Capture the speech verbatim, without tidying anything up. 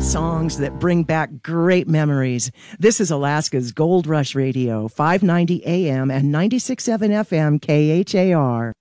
Songs that bring back great memories. This is Alaska's Gold Rush Radio, five ninety A M and ninety-six point seven F M K H A R.